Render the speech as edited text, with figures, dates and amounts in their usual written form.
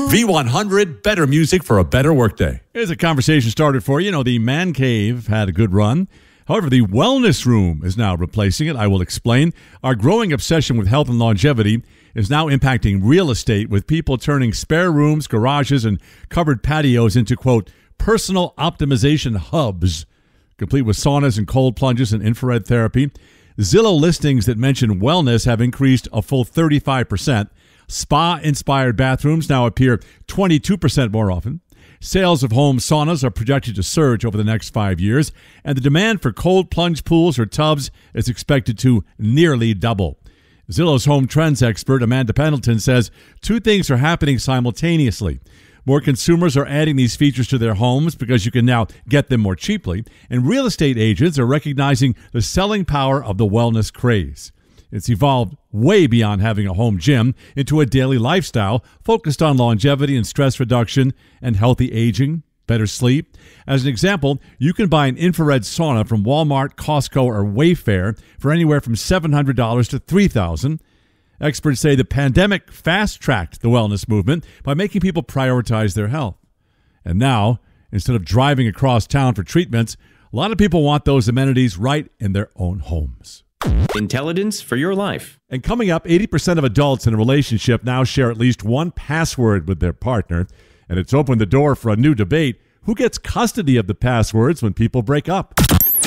V100, better music for a better workday. Here's a conversation started for you. You know, the Man Cave had a good run. However, the Wellness Room is now replacing it. I will explain. Our growing obsession with health and longevity is now impacting real estate, with people turning spare rooms, garages, and covered patios into, quote, personal optimization hubs, complete with saunas and cold plunges and infrared therapy. Zillow listings that mention wellness have increased a full 35%. Spa-inspired bathrooms now appear 22% more often. Sales of home saunas are projected to surge over the next 5 years, and the demand for cold plunge pools or tubs is expected to nearly double. Zillow's home trends expert Amanda Pendleton says two things are happening simultaneously. More consumers are adding these features to their homes because you can now get them more cheaply, and real estate agents are recognizing the selling power of the wellness craze. It's evolved way beyond having a home gym into a daily lifestyle focused on longevity and stress reduction and healthy aging, better sleep. As an example, you can buy an infrared sauna from Walmart, Costco, or Wayfair for anywhere from $700 to $3,000. Experts say the pandemic fast-tracked the wellness movement by making people prioritize their health. And now, instead of driving across town for treatments, a lot of people want those amenities right in their own homes. Intelligence for your life. And coming up, 80% of adults in a relationship now share at least one password with their partner. And it's opened the door for a new debate. Who gets custody of the passwords when people break up?